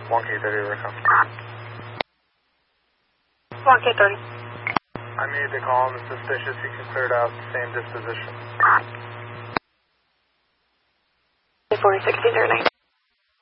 1K30, Recon. 1K30. I made the call on the suspicious. You can clear it out, same disposition. 406009.